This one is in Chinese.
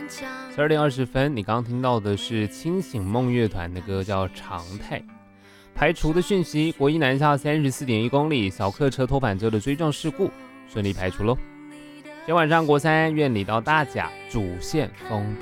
12点20分，你刚刚听到的是清醒梦乐团的歌，叫《常态》。排除的讯息：国一南下34.1公里，小客车拖板车的追撞事故顺利排除喽。今天晚上国三院里到大甲主线封闭。